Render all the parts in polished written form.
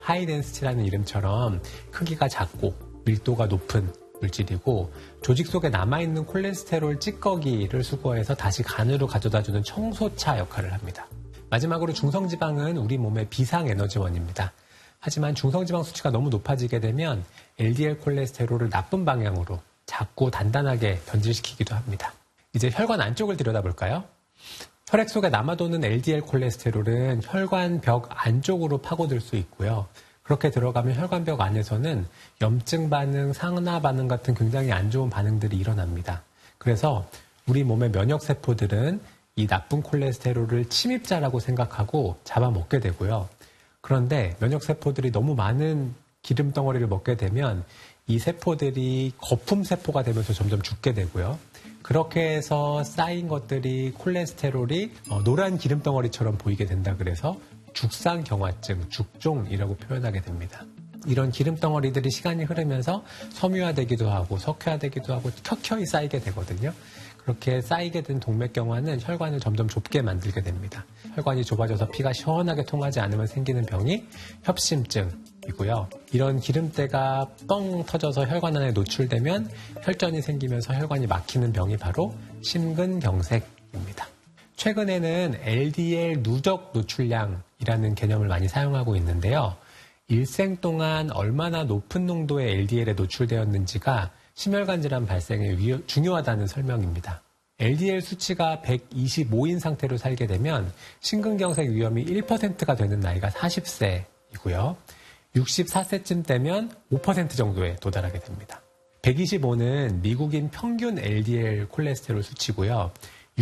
하이덴시티라는 이름처럼 크기가 작고 밀도가 높은 물질이고 조직 속에 남아있는 콜레스테롤 찌꺼기를 수거해서 다시 간으로 가져다주는 청소차 역할을 합니다. 마지막으로 중성지방은 우리 몸의 비상에너지원입니다. 하지만 중성지방 수치가 너무 높아지게 되면 LDL 콜레스테롤을 나쁜 방향으로 작고 단단하게 변질시키기도 합니다. 이제 혈관 안쪽을 들여다볼까요? 혈액 속에 남아도는 LDL 콜레스테롤은 혈관벽 안쪽으로 파고들 수 있고요. 그렇게 들어가면 혈관벽 안에서는 염증 반응, 상나 반응 같은 굉장히 안 좋은 반응들이 일어납니다. 그래서 우리 몸의 면역세포들은 이 나쁜 콜레스테롤을 침입자라고 생각하고 잡아먹게 되고요. 그런데 면역세포들이 너무 많은 기름덩어리를 먹게 되면 이 세포들이 거품세포가 되면서 점점 죽게 되고요. 그렇게 해서 쌓인 것들이 콜레스테롤이 노란 기름덩어리처럼 보이게 된다 그래서 죽상경화증, 죽종이라고 표현하게 됩니다. 이런 기름덩어리들이 시간이 흐르면서 섬유화되기도 하고 석회화되기도 하고 켜켜이 쌓이게 되거든요. 그렇게 쌓이게 된 동맥경화는 혈관을 점점 좁게 만들게 됩니다. 혈관이 좁아져서 피가 시원하게 통하지 않으면 생기는 병이 협심증이고요. 이런 기름때가 뻥 터져서 혈관 안에 노출되면 혈전이 생기면서 혈관이 막히는 병이 바로 심근경색입니다. 최근에는 LDL 누적 노출량이라는 개념을 많이 사용하고 있는데요. 일생 동안 얼마나 높은 농도의 LDL에 노출되었는지가 심혈관 질환 발생에 중요하다는 설명입니다. LDL 수치가 125인 상태로 살게 되면 심근경색 위험이 1%가 되는 나이가 40세이고요. 64세쯤 되면 5% 정도에 도달하게 됩니다. 125는 미국인 평균 LDL 콜레스테롤 수치고요.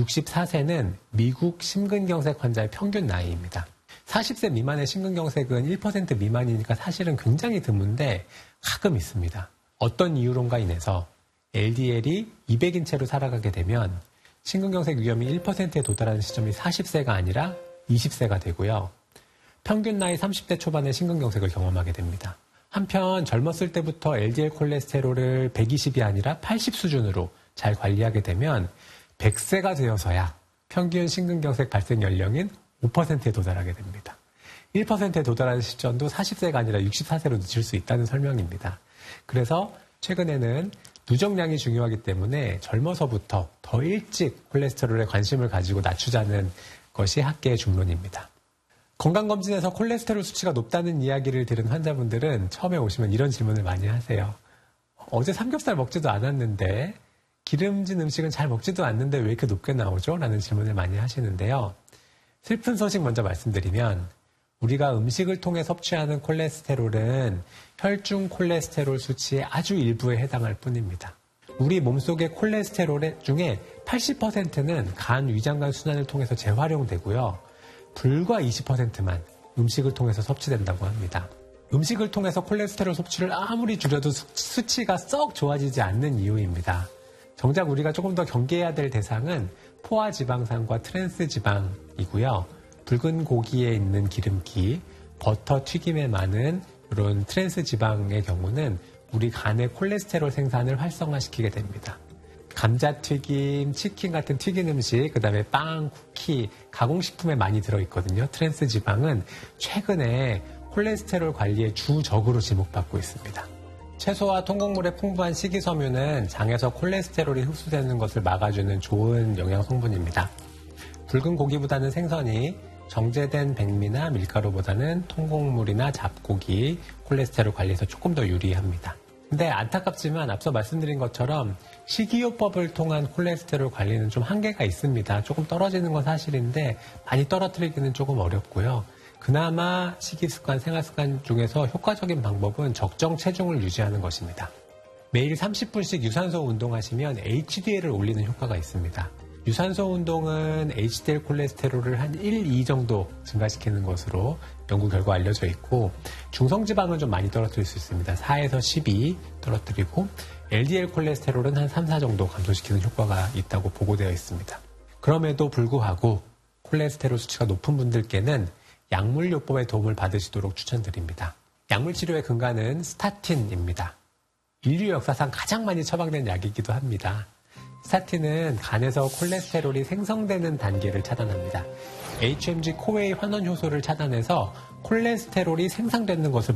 64세는 미국 심근경색 환자의 평균 나이입니다. 40세 미만의 심근경색은 1% 미만이니까 사실은 굉장히 드문데 가끔 있습니다. 어떤 이유론가 인해서 LDL이 200인 채로 살아가게 되면 심근경색 위험이 1%에 도달하는 시점이 40세가 아니라 20세가 되고요. 평균 나이 30대 초반에 심근경색을 경험하게 됩니다. 한편 젊었을 때부터 LDL 콜레스테롤을 120이 아니라 80 수준으로 잘 관리하게 되면 100세가 되어서야 평균 심근경색 발생 연령인 5%에 도달하게 됩니다. 1%에 도달하는 시점도 40세가 아니라 64세로 늦출 수 있다는 설명입니다. 그래서 최근에는 누적량이 중요하기 때문에 젊어서부터 더 일찍 콜레스테롤에 관심을 가지고 낮추자는 것이 학계의 중론입니다. 건강검진에서 콜레스테롤 수치가 높다는 이야기를 들은 환자분들은 처음에 오시면 이런 질문을 많이 하세요. 어제 삼겹살 먹지도 않았는데 기름진 음식은 잘 먹지도 않는데 왜 이렇게 높게 나오죠? 라는 질문을 많이 하시는데요. 슬픈 소식 먼저 말씀드리면 우리가 음식을 통해 섭취하는 콜레스테롤은 혈중 콜레스테롤 수치의 아주 일부에 해당할 뿐입니다. 우리 몸속의 콜레스테롤 중에 80%는 간, 위장관 순환을 통해서 재활용되고요. 불과 20%만 음식을 통해서 섭취된다고 합니다. 음식을 통해서 콜레스테롤 섭취를 아무리 줄여도 수치가 썩 좋아지지 않는 이유입니다. 정작 우리가 조금 더 경계해야 될 대상은 포화지방산과 트랜스지방이고요. 붉은 고기에 있는 기름기, 버터 튀김에 많은 이런 트랜스지방의 경우는 우리 간의 콜레스테롤 생산을 활성화시키게 됩니다. 감자튀김, 치킨 같은 튀긴 음식, 그 다음에 빵, 쿠키, 가공식품에 많이 들어있거든요. 트랜스지방은 최근에 콜레스테롤 관리에 주적으로 지목받고 있습니다. 채소와 통곡물의 풍부한 식이섬유는 장에서 콜레스테롤이 흡수되는 것을 막아주는 좋은 영양 성분입니다. 붉은 고기보다는 생선이, 정제된 백미나 밀가루보다는 통곡물이나 잡고기, 콜레스테롤 관리에서 조금 더 유리합니다. 근데 안타깝지만 앞서 말씀드린 것처럼 식이요법을 통한 콜레스테롤 관리는 좀 한계가 있습니다. 조금 떨어지는 건 사실인데 많이 떨어뜨리기는 조금 어렵고요. 그나마 식이습관, 생활습관 중에서 효과적인 방법은 적정 체중을 유지하는 것입니다. 매일 30분씩 유산소 운동하시면 HDL을 올리는 효과가 있습니다. 유산소 운동은 HDL 콜레스테롤을 한 1, 2 정도 증가시키는 것으로 연구 결과 알려져 있고 중성지방은 좀 많이 떨어뜨릴 수 있습니다. 4에서 12 떨어뜨리고 LDL 콜레스테롤은 한 3, 4 정도 감소시키는 효과가 있다고 보고되어 있습니다. 그럼에도 불구하고 콜레스테롤 수치가 높은 분들께는 약물요법의 도움을 받으시도록 추천드립니다. 약물치료의 근간은 스타틴입니다. 인류 역사상 가장 많이 처방된 약이기도 합니다. 스타틴은 간에서 콜레스테롤이 생성되는 단계를 차단합니다. HMG 코웨이 환원 효소를 차단해서 콜레스테롤이 생성되는 것을